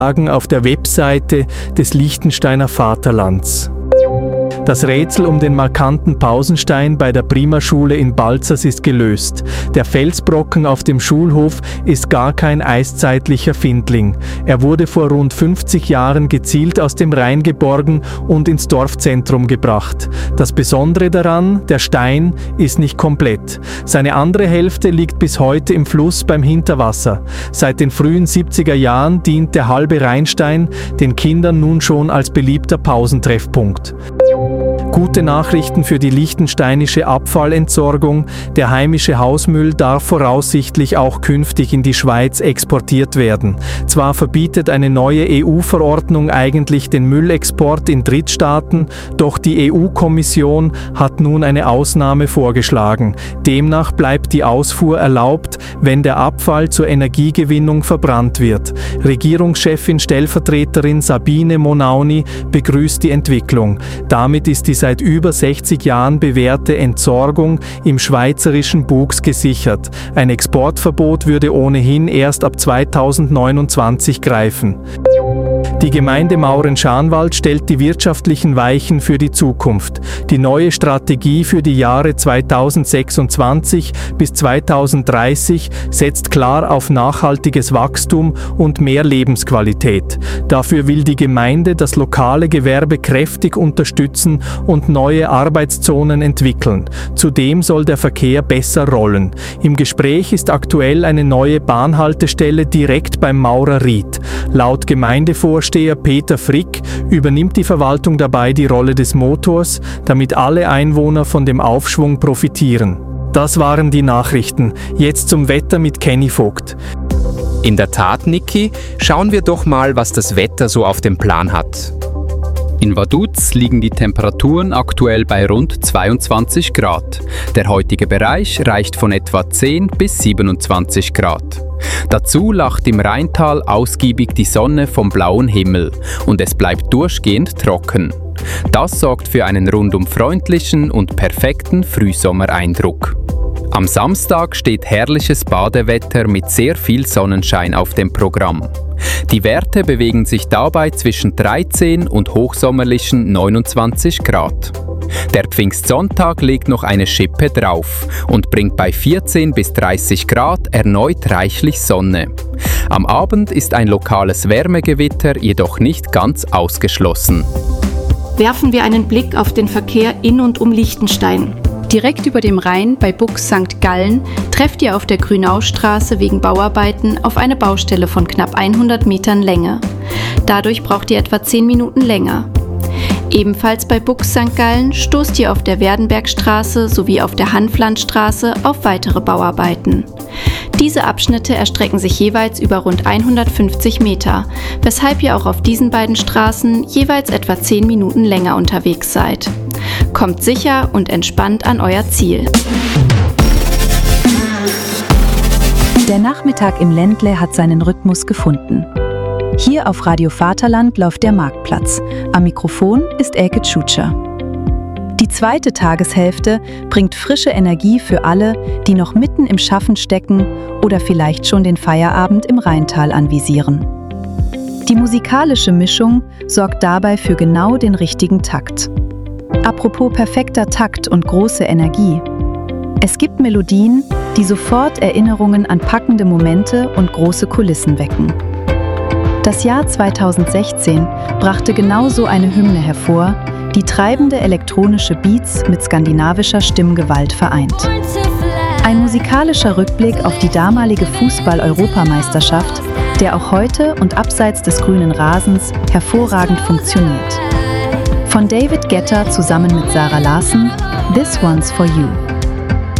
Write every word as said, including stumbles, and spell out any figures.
auf der Webseite des Liechtensteiner Vaterlands. Das Rätsel um den markanten Pausenstein bei der Primarschule in Balzers ist gelöst. Der Felsbrocken auf dem Schulhof ist gar kein eiszeitlicher Findling. Er wurde vor rund fünfzig Jahren gezielt aus dem Rhein geborgen und ins Dorfzentrum gebracht. Das Besondere daran, der Stein ist nicht komplett. Seine andere Hälfte liegt bis heute im Fluss beim Hinterwasser. Seit den frühen siebziger Jahren dient der halbe Rheinstein den Kindern nun schon als beliebter Pausentreffpunkt. Gute Nachrichten für die liechtensteinische Abfallentsorgung. Der heimische Hausmüll darf voraussichtlich auch künftig in die Schweiz exportiert werden. Zwar verbietet eine neue E U-Verordnung eigentlich den Müllexport in Drittstaaten, doch die E U-Kommission hat nun eine Ausnahme vorgeschlagen. Demnach bleibt die Ausfuhr erlaubt, wenn der Abfall zur Energiegewinnung verbrannt wird. Regierungschefin Stellvertreterin Sabine Monauni begrüßt die Entwicklung. Damit ist die seit über sechzig Jahren bewährte Entsorgung im schweizerischen Buchs gesichert. Ein Exportverbot würde ohnehin erst ab zweitausendneunundzwanzig greifen. Die Gemeinde Mauren-Schanwald stellt die wirtschaftlichen Weichen für die Zukunft. Die neue Strategie für die Jahre zweitausendsechsundzwanzig bis zweitausenddreißig setzt klar auf nachhaltiges Wachstum und mehr Lebensqualität. Dafür will die Gemeinde das lokale Gewerbe kräftig unterstützen und neue Arbeitszonen entwickeln. Zudem soll der Verkehr besser rollen. Im Gespräch ist aktuell eine neue Bahnhaltestelle direkt beim Maurer Ried. Laut Gemeindevorsteher Peter Frick übernimmt die Verwaltung dabei die Rolle des Motors, damit alle Einwohner von dem Aufschwung profitieren. Das waren die Nachrichten. Jetzt zum Wetter mit Kenny Vogt. In der Tat, Niki, schauen wir doch mal, was das Wetter so auf dem Plan hat. In Vaduz liegen die Temperaturen aktuell bei rund zweiundzwanzig Grad. Der heutige Bereich reicht von etwa zehn bis siebenundzwanzig Grad. Dazu lacht im Rheintal ausgiebig die Sonne vom blauen Himmel und es bleibt durchgehend trocken. Das sorgt für einen rundum freundlichen und perfekten Frühsommereindruck. Am Samstag steht herrliches Badewetter mit sehr viel Sonnenschein auf dem Programm. Die Werte bewegen sich dabei zwischen dreizehn und hochsommerlichen neunundzwanzig Grad. Der Pfingstsonntag legt noch eine Schippe drauf und bringt bei vierzehn bis dreißig Grad erneut reichlich Sonne. Am Abend ist ein lokales Wärmegewitter jedoch nicht ganz ausgeschlossen. Werfen wir einen Blick auf den Verkehr in und um Liechtenstein. Direkt über dem Rhein bei Buchs Sankt Gallen trefft ihr auf der Grünaustraße wegen Bauarbeiten auf eine Baustelle von knapp hundert Metern Länge. Dadurch braucht ihr etwa zehn Minuten länger. Ebenfalls bei Buchs Sankt Gallen stoßt ihr auf der Werdenbergstraße sowie auf der Hanflandstraße auf weitere Bauarbeiten. Diese Abschnitte erstrecken sich jeweils über rund hundertfünfzig Meter, weshalb ihr auch auf diesen beiden Straßen jeweils etwa zehn Minuten länger unterwegs seid. Kommt sicher und entspannt an euer Ziel. Der Nachmittag im Ländle hat seinen Rhythmus gefunden. Hier auf Radio Vaterland läuft der Marktplatz. Am Mikrofon ist Elke Tschutscher. Die zweite Tageshälfte bringt frische Energie für alle, die noch mitten im Schaffen stecken oder vielleicht schon den Feierabend im Rheintal anvisieren. Die musikalische Mischung sorgt dabei für genau den richtigen Takt. Apropos perfekter Takt und große Energie. Es gibt Melodien, die sofort Erinnerungen an packende Momente und große Kulissen wecken. Das Jahr zweitausendsechzehn brachte genau so eine Hymne hervor, die treibende elektronische Beats mit skandinavischer Stimmgewalt vereint. Ein musikalischer Rückblick auf die damalige Fußball-Europameisterschaft, der auch heute und abseits des grünen Rasens hervorragend funktioniert. Von David Guetta zusammen mit Sarah Larsson, This One's for You.